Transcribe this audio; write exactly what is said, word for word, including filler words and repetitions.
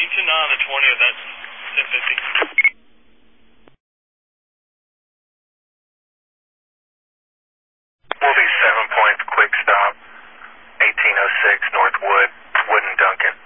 two two nine the twentieth, that's ten fifty. Will be seven points, quick stop, eighteen oh six North Wood, Wood and Duncan.